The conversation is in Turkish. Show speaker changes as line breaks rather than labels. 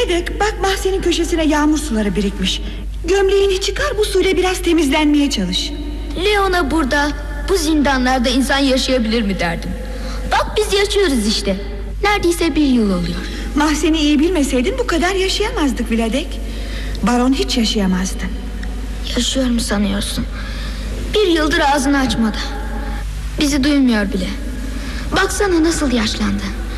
Vladek, bak mahzenin köşesine yağmur suları birikmiş. Gömleğini çıkar, bu suyla biraz temizlenmeye çalış.
Leon'a burada, bu zindanlarda insan yaşayabilir mi derdim. Bak biz yaşıyoruz işte. Neredeyse 1 yıl oluyor.
Mahzeni iyi bilmeseydin bu kadar yaşayamazdık Vladek. Baron hiç yaşayamazdı.
Yaşıyor mu sanıyorsun? 1 yıldır ağzını açmadı. Bizi duymuyor bile. Baksana nasıl yaşlandı.